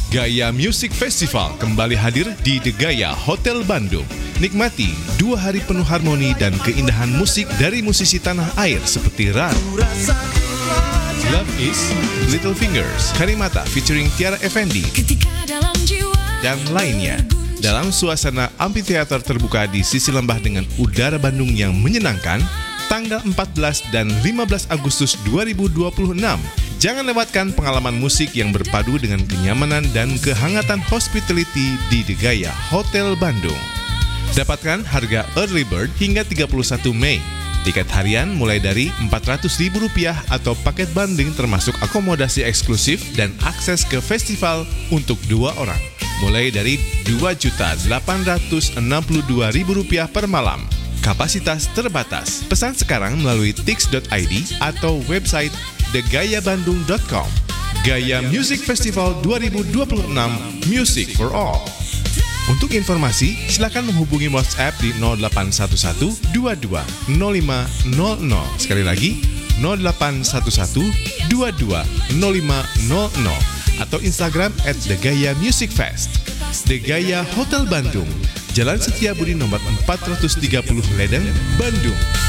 Gaya Music Festival kembali hadir di The Gaya Hotel Bandung. Nikmati 2 hari penuh harmoni dan keindahan musik dari musisi tanah air seperti Ran, Love Is, Little Fingers, Karimata featuring Tiara Effendi, dan lainnya. Dalam suasana amphitheater terbuka di sisi lembah dengan udara Bandung yang menyenangkan, tanggal 14 dan 15 Agustus 2026. Jangan lewatkan pengalaman musik yang berpadu dengan kenyamanan dan kehangatan hospitality di The Gaya Hotel Bandung. Dapatkan harga early bird hingga 31 Mei. Tiket harian mulai dari Rp400.000 atau paket bundling termasuk akomodasi eksklusif dan akses ke festival untuk 2 orang. Mulai dari Rp2.862.000 per malam. Kapasitas terbatas. Pesan sekarang melalui tix.id atau website thegayabandung.com. Gaya Music Festival 2026, Music for All. Untuk informasi, silakan menghubungi WhatsApp di 0811 22 05 00. Sekali lagi, 0811 22 05 00 atau Instagram @thegaya-music-fest. The Gaya Hotel Bandung, Jalan Setiabudi nomor 430 Ledeng, Bandung.